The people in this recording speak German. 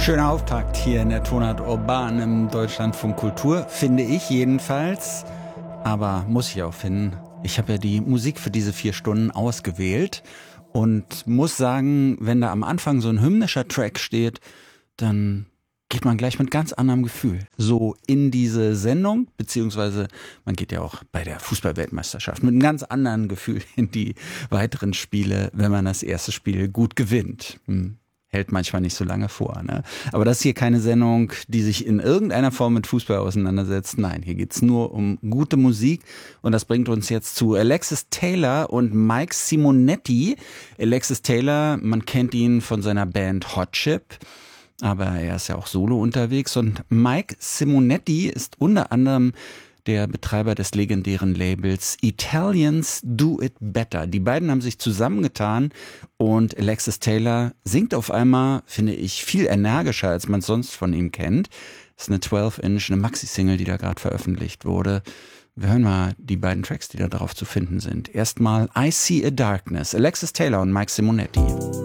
Schöner Auftakt hier in der Tonart Urban im Deutschlandfunk Kultur, finde ich jedenfalls. Aber muss ich auch finden, ich habe ja die Musik für diese 4 Stunden ausgewählt und muss sagen, wenn da am Anfang so ein hymnischer Track steht, dann geht man gleich mit ganz anderem Gefühl so in diese Sendung, beziehungsweise man geht ja auch bei der Fußball-Weltmeisterschaft mit einem ganz anderen Gefühl in die weiteren Spiele, wenn man das erste Spiel gut gewinnt. Hält manchmal nicht so lange vor, ne? Aber das ist hier keine Sendung, die sich in irgendeiner Form mit Fußball auseinandersetzt. Nein, hier geht's nur um gute Musik und das bringt uns jetzt zu Alexis Taylor und Mike Simonetti. Alexis Taylor, man kennt ihn von seiner Band Hot Chip, aber er ist ja auch solo unterwegs und Mike Simonetti ist unter anderem der Betreiber des legendären Labels Italians Do It Better. Die beiden haben sich zusammengetan und Alexis Taylor singt auf einmal, finde ich, viel energischer, als man es sonst von ihm kennt. Das ist eine 12-Inch, eine Maxi-Single, die da gerade veröffentlicht wurde. Wir hören mal die beiden Tracks, die da drauf zu finden sind. Erstmal I See a Darkness, Alexis Taylor und Mike Simonetti.